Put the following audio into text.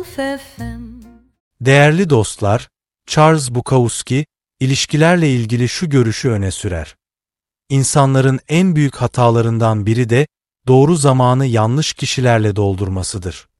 FM. Değerli dostlar, Charles Bukowski, ilişkilerle ilgili şu görüşü öne sürer. İnsanların en büyük hatalarından biri de doğru zamanı yanlış kişilerle doldurmasıdır.